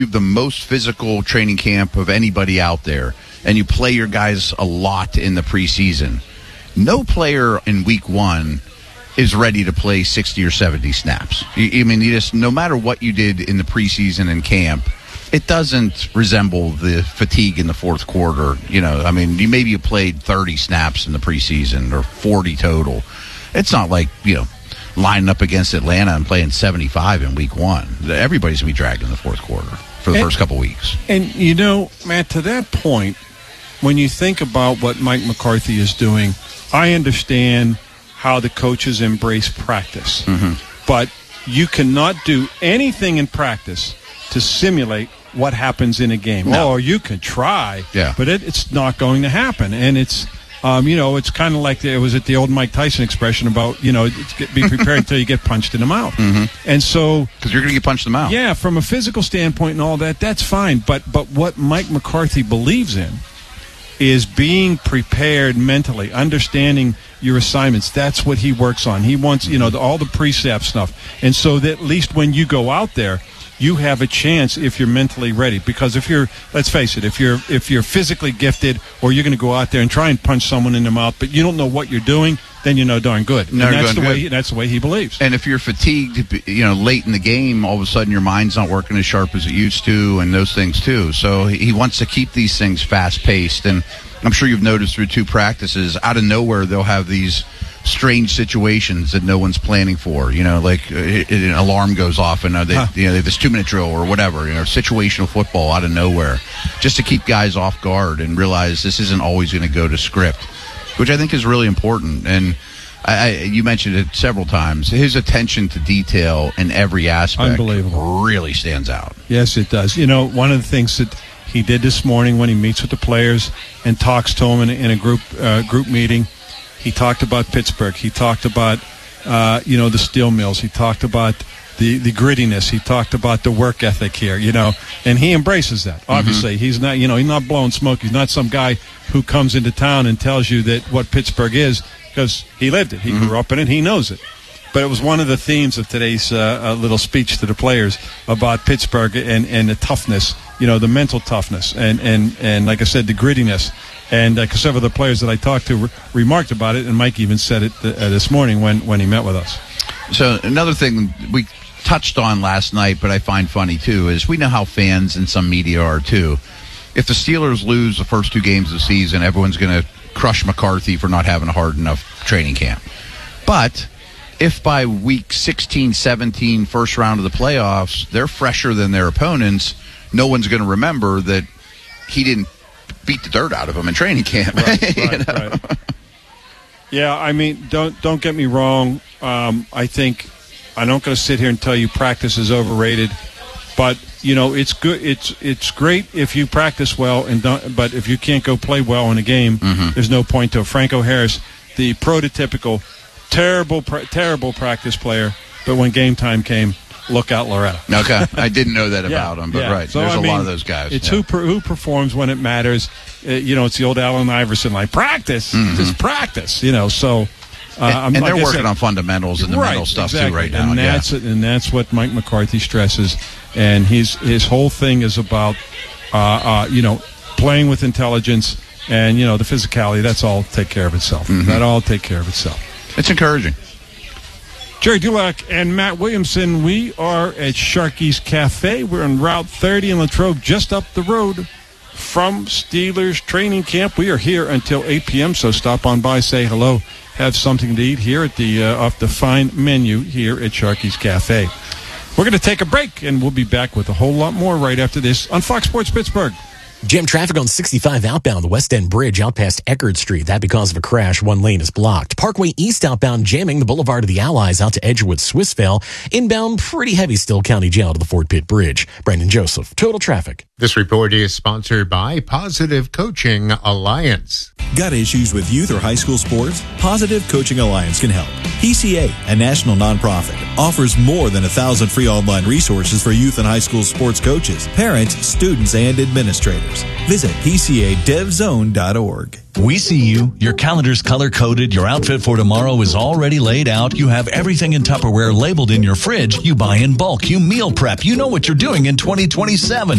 the most physical training camp of anybody out there, and you play your guys a lot in the preseason. No player in week one is ready to play 60 or 70 snaps. You just, no matter what you did in the preseason and camp, it doesn't resemble the fatigue in the fourth quarter. Maybe you played 30 snaps in the preseason or 40 total. It's not like, lining up against Atlanta and playing 75 in week one. Everybody's going to be dragged in the fourth quarter for the first couple weeks. And, Matt, to that point, when you think about what Mike McCarthy is doing, I understand how the coaches embrace practice. Mm-hmm. But you cannot do anything in practice to simulate what happens in a game. No. Oh, you can try, but it's not going to happen. And it's, it's kind of like the old Mike Tyson expression about, be prepared until you get punched in the mouth. Mm-hmm. And so, because you're going to get punched in the mouth. Yeah, from a physical standpoint and all that, that's fine. But what Mike McCarthy believes in is being prepared mentally, understanding your assignments. That's what he works on. He wants, all the precept stuff. And so that at least when you go out there, you have a chance if you're mentally ready. Because let's face it, if you're physically gifted, or you're going to go out there and try and punch someone in the mouth, but you don't know what you're doing, then you know darn good. And that's the way he believes. And if you're fatigued, late in the game, all of a sudden your mind's not working as sharp as it used to, and those things too. So he wants to keep these things fast-paced. And I'm sure you've noticed through 2 practices, out of nowhere they'll have these strange situations that no one's planning for, like an alarm goes off and they have this 2-minute drill or whatever, situational football out of nowhere, just to keep guys off guard and realize this isn't always going to go to script, which I think is really important. And you mentioned it several times. His attention to detail in every aspect really stands out. Yes, it does. One of the things that he did this morning when he meets with the players and talks to them in a group meeting, he talked about Pittsburgh. He talked about, the steel mills. He talked about the grittiness. He talked about the work ethic here, and he embraces that. Obviously, he's not, he's not blowing smoke. He's not some guy who comes into town and tells you that what Pittsburgh is, because he lived it. He grew up in it. He knows it. But it was one of the themes of today's little speech to the players about Pittsburgh and the toughness, the mental toughness, and like I said, the grittiness. And several of the players that I talked to remarked about it, and Mike even said it this morning when he met with us. So another thing we touched on last night, but I find funny too, is we know how fans and some media are too. If the Steelers lose the first 2 games of the season, everyone's going to crush McCarthy for not having a hard enough training camp. But if by week 16, 17, first round of the playoffs, they're fresher than their opponents, no one's going to remember that he didn't beat the dirt out of them in training camp. Right. Yeah, don't get me wrong. I think I'm not going to sit here and tell you practice is overrated, but it's good. It's great if you practice well but if you can't go play well in a game, there's no point to it. Franco Harris, the prototypical terrible practice player, but when game time came, look out, Loretta. Okay, I didn't know that about him, but right, so, there's a lot of those guys. It's who performs when it matters. It's the old Allen Iverson, like practice, just practice. So, and they're working on fundamentals and the mental stuff too right now. And that's what Mike McCarthy stresses. And his whole thing is about, playing with intelligence and the physicality. That's all take care of itself. That all take care of itself. It's encouraging. Jerry Dulac and Matt Williamson, we are at Sharky's Cafe. We're on Route 30 in Latrobe, just up the road from Steelers training camp. We are here until 8 p.m., so stop on by, say hello, have something to eat here at the off the fine menu here at Sharky's Cafe. We're going to take a break, and we'll be back with a whole lot more right after this on Fox Sports Pittsburgh. Jam traffic on 65 outbound, the West End Bridge out past Eckerd Street. That because of a crash, 1 lane is blocked. Parkway East outbound jamming the Boulevard of the Allies out to Edgewood, Swissvale. Inbound pretty heavy still, County Jail to the Fort Pitt Bridge. Brandon Joseph, Total Traffic. This report is sponsored by Positive Coaching Alliance. Got issues with youth or high school sports? Positive Coaching Alliance can help. PCA, a national nonprofit, offers more than 1,000 free online resources for youth and high school sports coaches, parents, students, and administrators. hours. Visit PCADevZone.org. We see you. Your calendar's color-coded. Your outfit for tomorrow is already laid out. You have everything in Tupperware labeled in your fridge. You buy in bulk. You meal prep. You know what you're doing in 2027.